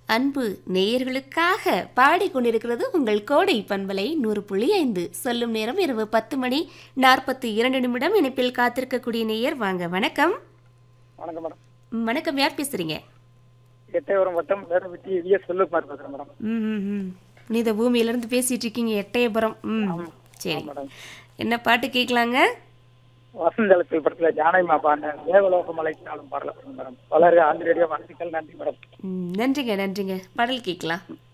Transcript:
அன்பு நேயர்களுக்காக பாடிக்கொண்டிருக்கிறது உங்கள் கோடை பண்பலை 100.5. சொல்லும் நேரம் இரவு 10:42 இணைப்பில் காத்திருக்கக்கூடிய நேயர் வாங்க. வணக்கம். வணக்கம் மேடம். வணக்கம், யார் பேசுறீங்க? எட்டயபுரம் வட்டம் வேடவெட்டி விஎஸ் செல்வகுமார் பேசுறேன் மேடம். புனித பூமியிலிருந்து பேசிட்டு இருக்கீங்க, எட்டயபுரம். சரி, மேடம். என்ன பாட்டு கேட்கலாங்க? வசந்தலத்தில் படத்துல ஜானகிமா பாண்ட தேவலோக மலைக்காலும் பாடல மேடம். வளர்க ஆந்திரேடியோ வாழ்த்துக்கள். நன்றி மேடம். நன்றிங்க, நன்றிங்க. பாடல் கேட்கலாம்.